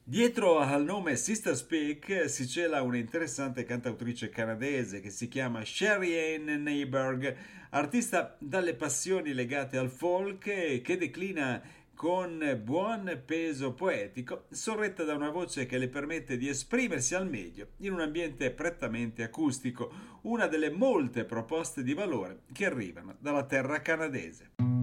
Dietro al nome Sister Speak si cela un'interessante cantautrice canadese che si chiama Sherry Ann Neiberg, artista dalle passioni legate al folk e che declina con buon peso poetico, sorretta da una voce che le permette di esprimersi al meglio in un ambiente prettamente acustico, una delle molte proposte di valore che arrivano dalla terra canadese.